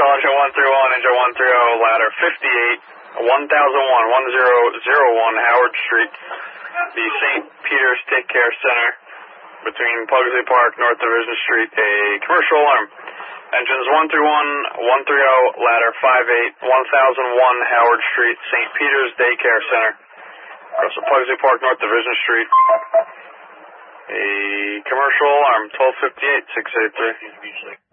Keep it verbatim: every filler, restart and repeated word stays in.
commercial engine one three one, engine one three zero, ladder fifty-eight, one thousand one, one zero zero one Howard Street, the Saint Peter's Take Care Center, between Pugsley Park, North Division Street, a commercial alarm. Engines one three one, one three zero, ladder five eight, one thousand one Howard Street, Saint Peter's Daycare Center, across the Pugsley Park, North Division Street. A commercial alarm, twelve fifty-eight, six eight three.